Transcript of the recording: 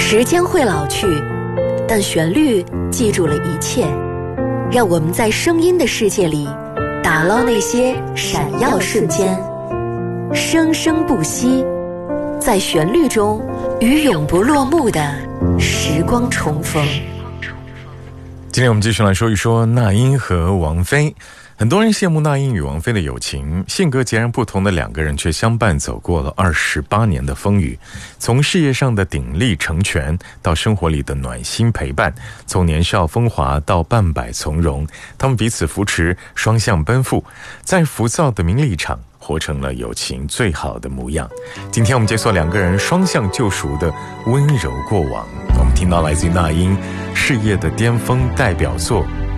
时间会老去，但旋律记住了一切，让我们在声音的世界里打捞那些闪耀瞬间，生生不息，在旋律中与永不落幕的时光重逢。 今天我们继续来说一说那英和王菲。很多人羡慕那英与王菲的友情，性格截然不同的两个人却相伴走过了28年的风雨，从事业上的鼎力成全到生活里的暖心陪伴，从年少风华到半百从容，他们彼此扶持，双向奔赴，在浮躁的名利场活成了友情最好的模样。今天我们解锁两个人双向救赎的温柔过往。我们听到来自于那英事业的巅峰代表作